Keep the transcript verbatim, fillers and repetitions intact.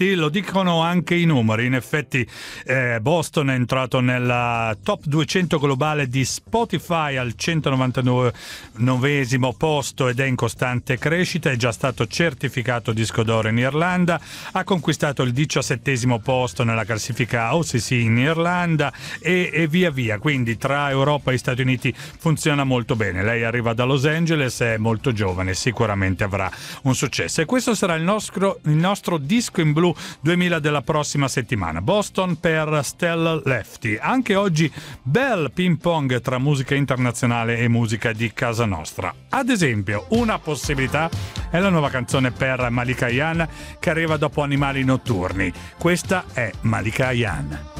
Lefty, lo dicono anche i numeri. In effetti eh, Boston è entrato nella top duecento globale di Spotify al centonovantanovesimo posto ed è in costante crescita, è già stato certificato disco d'oro in Irlanda, ha conquistato il diciassettesimo posto nella classifica O C C in Irlanda e, e via via, quindi tra Europa e Stati Uniti funziona molto bene. Lei arriva da Los Angeles, è molto giovane, sicuramente avrà un successo e questo sarà il nostro, il nostro disco in blu duemila della prossima settimana. Boston per Stella Lefty. Anche oggi bel ping pong tra musica internazionale e musica di casa nostra. Ad esempio, una possibilità è la nuova canzone per Malika Ayane che arriva dopo Animali Notturni. Questa è Malika Ayane.